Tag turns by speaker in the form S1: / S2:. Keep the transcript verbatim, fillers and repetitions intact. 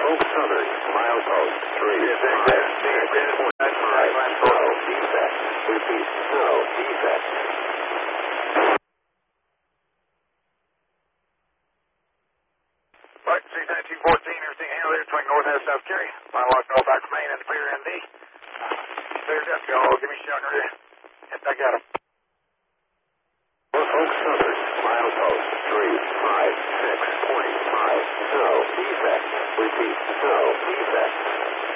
S1: Norfolk Southern, milepost three five six point five, snow defect. Repeat, snow defect.
S2: Flight C nineteen fourteen, everything handled there, twin north-west South Carry. My lock no back from main and clear N D. Clear desk, y'all. Give me a shout in rear. Hit back at him.
S1: Norfolk Southern, milepost three five six point five, snow defect. Repeat, snow defect.